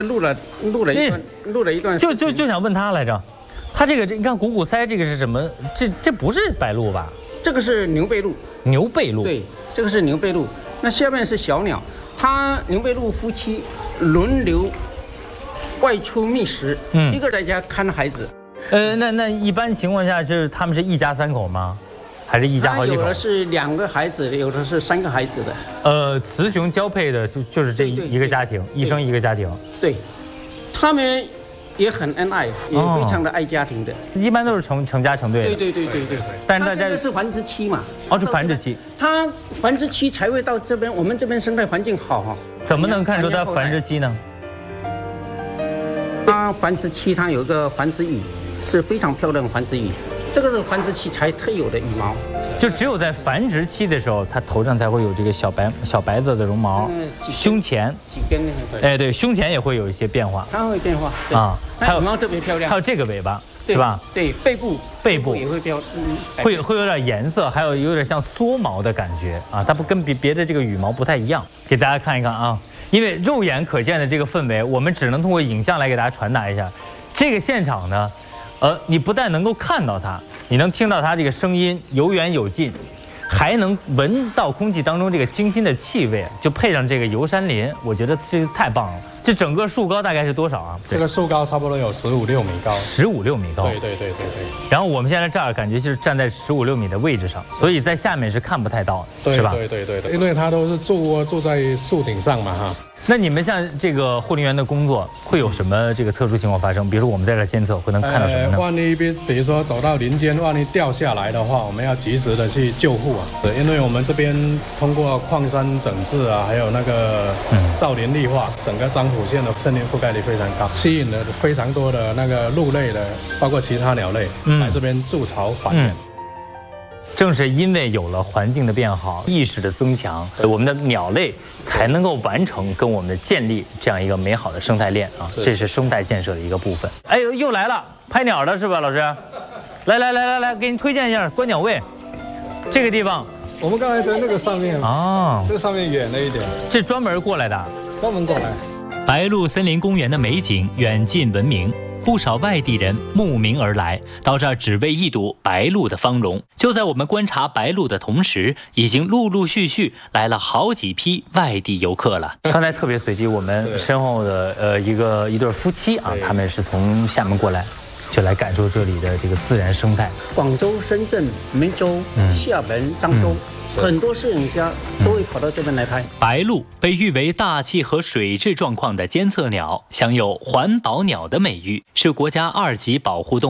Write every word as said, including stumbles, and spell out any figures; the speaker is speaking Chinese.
录了录了一段，录了一段， 就就就想问他来着，他这个你看股骨鳃这个是什么？这这不是白鹭吧？ 这个是牛背鹭， 牛背鹭。 对，这个是牛背鹭。那下面是小鸟，它牛背鹭夫妻轮流外出觅食，嗯，一个在家看孩子。 呃，那那一般情况下就是他们是一家三口吗？还是一家好几口？ 有的是两个孩子的，有的是三个孩子的。 呃，雌雄交配的就就是这一个家庭，一生一个家庭。 对，他们也很恩爱，也非常的爱家庭的。 一般都是成成家成队的。 对对对对对。 但是大家是繁殖期嘛？ 哦，是繁殖期。 它繁殖期才会到这边，我们这边生态环境好哈。 怎么能看出它繁殖期呢？ 它繁殖期它有一个繁殖羽，是非常漂亮的繁殖羽。这个是繁殖期才特有的羽毛， 就只有在繁殖期的时候，它头上才会有这个小白小白色的绒毛，胸前几根那个，哎对，胸前也会有一些变化， 它会变化啊，还有羽毛特别漂亮， 还有这个尾巴是吧？ 对，背部背部也会漂， 会会有点颜色，还有有点像缩毛的感觉啊，它不跟别别的这个羽毛不太一样，给大家看一看啊，因为肉眼可见的这个氛围，我们只能通过影像来给大家传达一下，这个现场呢。呃，你不但能够看到它，你能听到它这个声音有远有近，还能闻到空气当中这个清新的气味，就配上这个油杉林，我觉得这太棒了。这整个树高大概是多少啊？ 这个树高差不多有十五六米高。 十五六米高。 对对对对对。 然后我们现在这儿感觉就是站在十五六米的位置上，所以在下面是看不太到的，是吧？ 对对对对，因为它都是住窝住在树顶上嘛哈。 那你们像这个护林员的工作会有什么这个特殊情况发生？比如说我们在这监测会能看到什么呢？ 呃、万一比比如说走到林间，万一掉下来的话，我们要及时的去救护啊。对，因为我们这边通过矿山整治啊，还有那个造林绿化，整个樟浦县的森林覆盖率非常高，吸引了非常多的那个鹿类的，包括其他鸟类、嗯、来这边筑巢繁衍。嗯正是因为有了环境的变好，意识的增强，我们的鸟类才能够完成跟我们的建立这样一个美好的生态链啊，这是生态建设的一个部分。哎呦，又来了，拍鸟的是吧，老师？来来来来来，给你推荐一下观鸟位，这个地方。 我们刚才在那个上面啊，这个上面远了一点， 这专门过来的， 专门过来。 白鹿森林公园的美景远近闻名。不少外地人慕名而来，到这儿只为一睹白鹭的芳容。就在我们观察白鹭的同时，已经陆陆续续来了好几批外地游客了。 刚才特别随机，我们身后的呃一个一对夫妻啊，他们是从厦门过来，就来感受这里的这个自然生态。 广州、深圳、梅州、嗯、厦门、漳州。嗯很多摄影家都会跑到这边来拍。 白鹭被誉为大气和水质状况的监测鸟，享有环保鸟的美誉，是国家二级保护动物。